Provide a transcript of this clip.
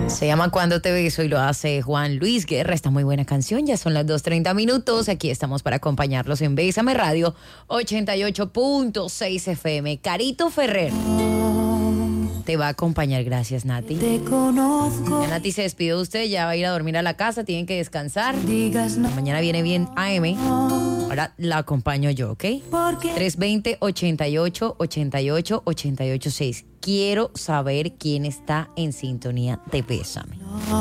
Se llama Cuando te beso y lo hace Juan Luis Guerra. Esta muy buena canción. Ya son las 2:30. Aquí estamos para acompañarlos en Bésame Radio 88.6 FM. Carito Ferrer te va a acompañar. Gracias, Nati. Te conozco. Ya Nati se despidió de usted, ya va a ir a dormir a la casa, tienen que descansar. Mañana viene bien AM. Ahora la acompaño yo, ¿ok? 320-88-88-886. Quiero saber quién está en sintonía de Bésame.